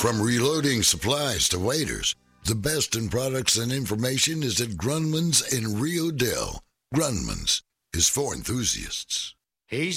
From reloading supplies to waiters, the best in products and information is at Grunman's in Rio Dell. Grunman's is for enthusiasts. He's